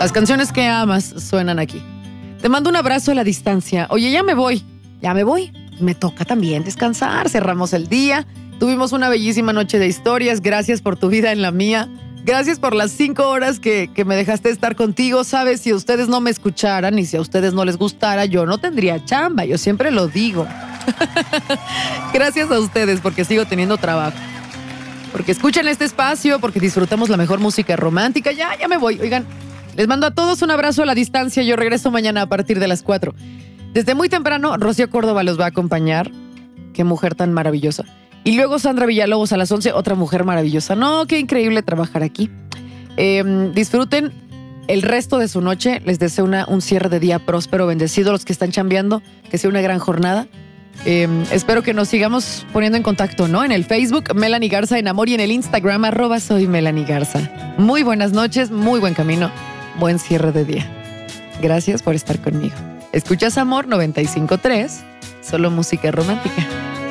Las canciones que amas suenan aquí. Te mando un abrazo a la distancia. Oye, ya me voy. Me toca también descansar. Cerramos el día. Tuvimos una bellísima noche de historias. Gracias por tu vida en la mía. Gracias por las 5 horas que me dejaste estar contigo. Sabes, si ustedes no me escucharan y si a ustedes no les gustara, yo no tendría chamba. Yo siempre lo digo. Gracias a ustedes porque sigo teniendo trabajo. Porque escuchan este espacio, porque disfrutamos la mejor música romántica. Ya me voy. Oigan, les mando a todos un abrazo a la distancia. Yo regreso mañana a partir de las 4. Desde muy temprano, Rocío Córdoba los va a acompañar. Qué mujer tan maravillosa. Y luego Sandra Villalobos a las 11, otra mujer maravillosa. No, qué increíble trabajar aquí. Disfruten el resto de su noche. Les deseo un cierre de día próspero, bendecido. Los que están chambeando, que sea una gran jornada. Espero que nos sigamos poniendo en contacto, ¿no? En el Facebook, Melanie Garza en Amor, y en el Instagram, @soy Melanie Garza. Muy buenas noches, muy buen camino, buen cierre de día. Gracias por estar conmigo. Escuchas Amor 95.3, solo música romántica.